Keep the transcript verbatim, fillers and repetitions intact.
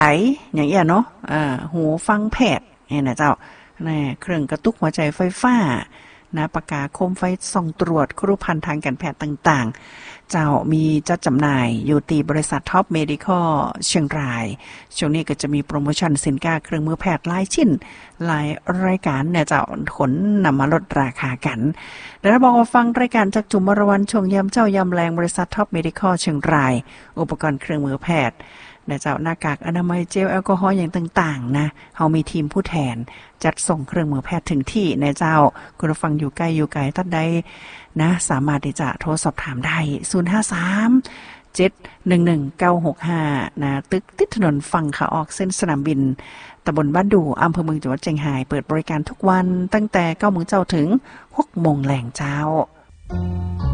ไออย่างเงี้ยเนาะอ่าหูฟังแพทย์เนี่ยนะเจ้านะเครื่องกระตุกหัวใจไฟฟ้านะปากกาโคมไฟส่องตรวจครุภัณฑ์ทางการแพทย์ต่างๆเจ้ามีจัดจำหน่ายอยู่ที่บริษัทท็อปเมดิคอลเชียงรายช่วงนี้ก็จะมีโปรโมชั่นสินค้าเครื่องมือแพทย์หลายชิ้นหลายรายการเนี่ยเจ้าขนนำมาลดราคากันแล้วบอกว่าฟังรายการจากจุมมรวันช่วงยามเจ้ายามแรงบริษัทท็อปเมดิคอลเชียงรายอุปกรณ์เครื่องมือแพทย์นะเจ้าหน้ากากอนามัยเจลแอลกอฮอล์อย่างต่างๆนะเฮามีทีมผู้แทนจัดส่งเครื่องมือแพทย์ถึงที่นะเจ้าคุณผู้ฟังอยู่ใกล้อยู่ไกลท่านใดนะสามารถที่จะโทรสอบถามได้ศูนย์ ห้า สาม เจ็ด หนึ่ง หนึ่ง เก้า หก ห้านะตึกติดถนนฝั่งขาออกเส้นสนามบินตำบลบ้านดูอำเภอเมืองจังหวัดเชียงรายเปิดบริการทุกวันตั้งแต่ เก้า โมงเช้าถึง หก โมงแลงเช้า